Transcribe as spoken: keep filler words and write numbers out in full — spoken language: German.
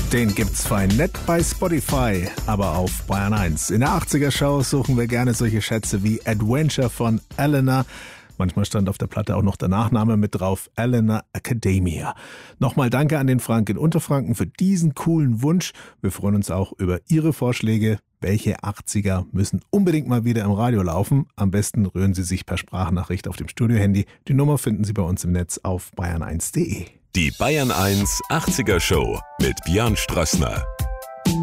Den gibt's fein nett bei Spotify, aber auf Bayern eins. In der achtziger-Show suchen wir gerne solche Schätze wie Adventure von Eleanor. Manchmal stand auf der Platte auch noch der Nachname mit drauf, Eleanor Academia. Nochmal danke an den Frank in Unterfranken für diesen coolen Wunsch. Wir freuen uns auch über Ihre Vorschläge. Welche achtziger müssen unbedingt mal wieder im Radio laufen? Am besten rühren Sie sich per Sprachnachricht auf dem Studiohandy. Die Nummer finden Sie bei uns im Netz auf bayern eins punkt de. Die Bayern eins achtziger Show mit Björn Strassner.